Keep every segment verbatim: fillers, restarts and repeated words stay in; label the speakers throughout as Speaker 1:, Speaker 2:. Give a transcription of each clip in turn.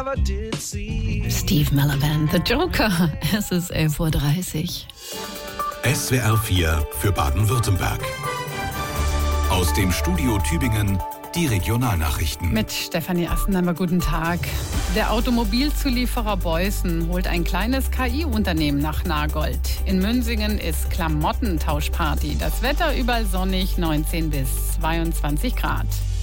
Speaker 1: Steve Miller Band, The Joker. Es ist elf Uhr dreißig.
Speaker 2: S W R vier für Baden-Württemberg. Aus dem Studio Tübingen die Regionalnachrichten.
Speaker 1: Mit Stefanie Assenheimer, guten Tag. Der Automobilzulieferer Beusen holt ein kleines K I-Unternehmen nach Nagold. In Münsingen ist Klamottentauschparty. Das Wetter überall sonnig, neunzehn bis zweiundzwanzig Grad.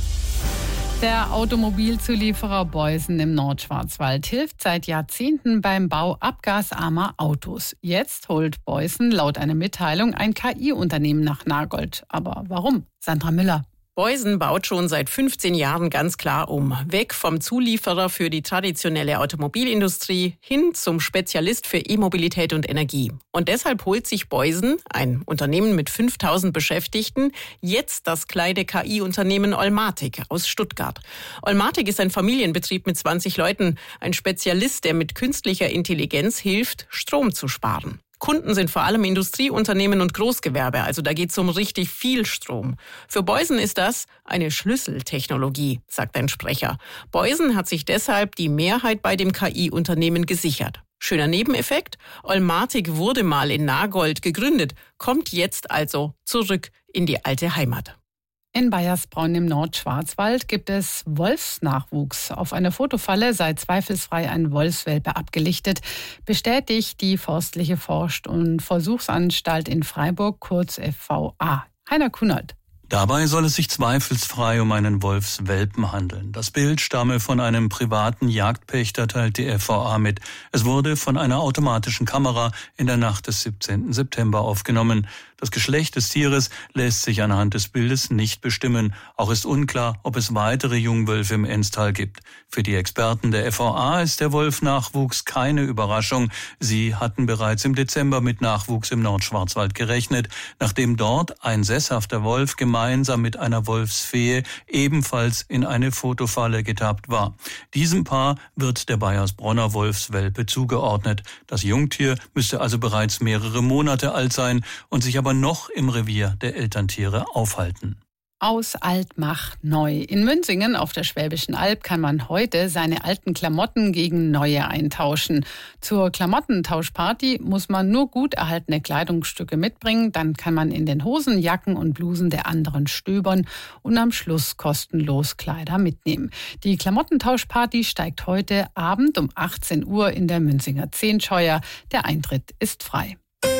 Speaker 1: Der Automobilzulieferer Beusen im Nordschwarzwald hilft seit Jahrzehnten beim Bau abgasarmer Autos. Jetzt holt Beusen laut einer Mitteilung ein K I-Unternehmen nach Nagold. Aber warum? Sandra Müller.
Speaker 3: Beusen baut schon seit fünfzehn Jahren ganz klar um. Weg vom Zulieferer für die traditionelle Automobilindustrie hin zum Spezialist für E-Mobilität und Energie. Und deshalb holt sich Beusen, ein Unternehmen mit fünftausend Beschäftigten, jetzt das kleine K I-Unternehmen Olmatic aus Stuttgart. Olmatic ist ein Familienbetrieb mit zwanzig Leuten, ein Spezialist, der mit künstlicher Intelligenz hilft, Strom zu sparen. Kunden sind vor allem Industrieunternehmen und Großgewerbe, also da geht es um richtig viel Strom. Für Beusen ist das eine Schlüsseltechnologie, sagt ein Sprecher. Beusen hat sich deshalb die Mehrheit bei dem K I-Unternehmen gesichert. Schöner Nebeneffekt, Olmatic wurde mal in Nagold gegründet, kommt jetzt also zurück in die alte Heimat.
Speaker 1: In Baiersbronn im Nordschwarzwald gibt es Wolfsnachwuchs. Auf einer Fotofalle sei zweifelsfrei ein Wolfswelpe abgelichtet, bestätigt die Forstliche Forst- und Versuchsanstalt in Freiburg, kurz F V A. Heiner Kunold.
Speaker 4: Dabei soll es sich zweifelsfrei um einen Wolfswelpen handeln. Das Bild stamme von einem privaten Jagdpächter, teilt die F V A mit. Es wurde von einer automatischen Kamera in der Nacht des siebzehnten September aufgenommen. Das Geschlecht des Tieres lässt sich anhand des Bildes nicht bestimmen. Auch ist unklar, ob es weitere Jungwölfe im Enstal gibt. Für die Experten der F V A ist der Wolfnachwuchs keine Überraschung. Sie hatten bereits im Dezember mit Nachwuchs im Nordschwarzwald gerechnet, nachdem dort ein sesshafter Wolf gemeinsam mit einer Wolfsfee ebenfalls in eine Fotofalle getappt war. Diesem Paar wird der Baiersbronner Wolfswelpe zugeordnet. Das Jungtier müsste also bereits mehrere Monate alt sein und sich aber noch im Revier der Elterntiere aufhalten.
Speaker 1: Aus alt macht neu. In Münsingen auf der Schwäbischen Alb kann man heute seine alten Klamotten gegen neue eintauschen. Zur Klamottentauschparty muss man nur gut erhaltene Kleidungsstücke mitbringen. Dann kann man in den Hosen, Jacken und Blusen der anderen stöbern und am Schluss kostenlos Kleider mitnehmen. Die Klamottentauschparty steigt heute Abend um achtzehn Uhr in der Münsinger Zehntscheuer. Der Eintritt ist frei.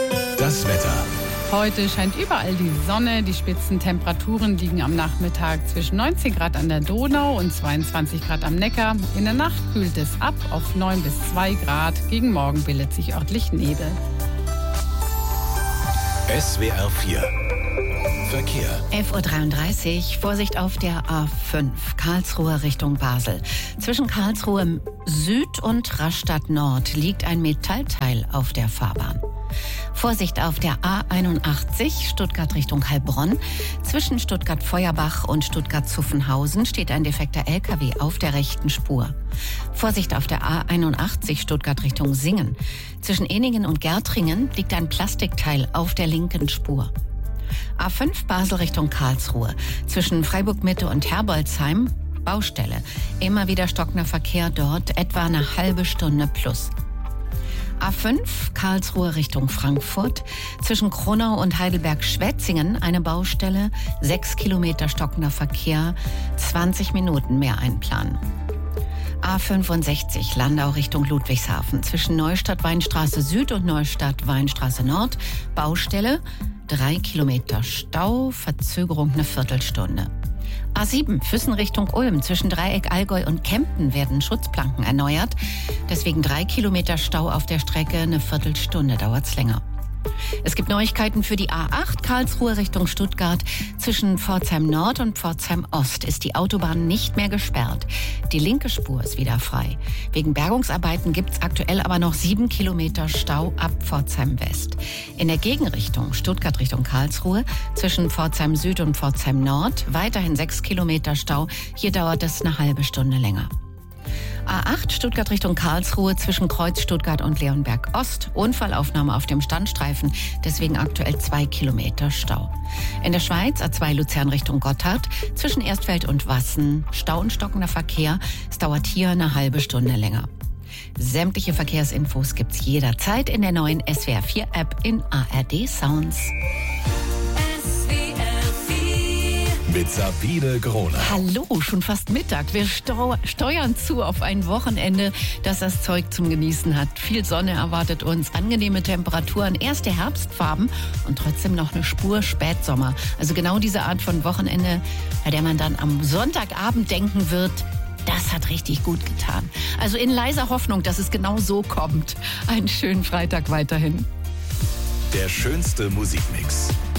Speaker 2: Das Wetter.
Speaker 1: Heute scheint überall die Sonne. Die Spitzentemperaturen liegen am Nachmittag zwischen neunzehn Grad an der Donau und zweiundzwanzig Grad am Neckar. In der Nacht kühlt es ab auf neun bis zwei Grad. Gegen Morgen bildet sich örtlich Nebel.
Speaker 2: S W R vier Verkehr.
Speaker 5: elf Uhr dreiunddreißig, Vorsicht auf der A fünf, Karlsruhe Richtung Basel. Zwischen Karlsruhe Süd und Rastatt Nord liegt ein Metallteil auf der Fahrbahn. Vorsicht auf der A einundachtzig, Stuttgart Richtung Heilbronn. Zwischen Stuttgart-Feuerbach und Stuttgart-Zuffenhausen steht ein defekter L K W auf der rechten Spur. Vorsicht auf der A einundachtzig, Stuttgart Richtung Singen. Zwischen Eningen und Gärtringen liegt ein Plastikteil auf der linken Spur. A fünf Basel Richtung Karlsruhe. Zwischen Freiburg-Mitte und Herbolzheim Baustelle. Immer wieder stockender Verkehr dort, etwa eine halbe Stunde plus. A fünf Karlsruhe Richtung Frankfurt. Zwischen Kronau und Heidelberg-Schwetzingen eine Baustelle. Sechs Kilometer stockender Verkehr. zwanzig Minuten mehr einplanen. A fünfundsechzig Landau Richtung Ludwigshafen. Zwischen Neustadt-Weinstraße Süd und Neustadt-Weinstraße Nord. Baustelle. Drei Kilometer Stau. Verzögerung eine Viertelstunde. A sieben Füssen Richtung Ulm. Zwischen Dreieck, Allgäu und Kempten werden Schutzplanken erneuert. Deswegen drei Kilometer Stau auf der Strecke. Eine Viertelstunde dauert's länger. Es gibt Neuigkeiten für die A acht Karlsruhe Richtung Stuttgart. Zwischen Pforzheim Nord und Pforzheim Ost ist die Autobahn nicht mehr gesperrt. Die linke Spur ist wieder frei. Wegen Bergungsarbeiten gibt's aktuell aber noch sieben Kilometer Stau ab Pforzheim West. In der Gegenrichtung Stuttgart Richtung Karlsruhe zwischen Pforzheim Süd und Pforzheim Nord weiterhin sechs Kilometer Stau. Hier dauert es eine halbe Stunde länger. A acht, Stuttgart Richtung Karlsruhe zwischen Kreuz Stuttgart und Leonberg Ost. Unfallaufnahme auf dem Standstreifen, deswegen aktuell zwei Kilometer Stau. In der Schweiz A zwei Luzern Richtung Gotthard zwischen Erstfeld und Wassen. Stau und stockender Verkehr. Es dauert hier eine halbe Stunde länger. Sämtliche Verkehrsinfos gibt's jederzeit in der neuen S W R vier App in A R D Sounds.
Speaker 2: Mit Sabine Groner.
Speaker 5: Hallo, schon fast Mittag. Wir steu- steuern zu auf ein Wochenende, das das Zeug zum Genießen hat. Viel Sonne erwartet uns, angenehme Temperaturen, erste Herbstfarben und trotzdem noch eine Spur Spätsommer. Also genau diese Art von Wochenende, bei der man dann am Sonntagabend denken wird, das hat richtig gut getan. Also in leiser Hoffnung, dass es genau so kommt. Einen schönen Freitag weiterhin.
Speaker 2: Der schönste Musikmix.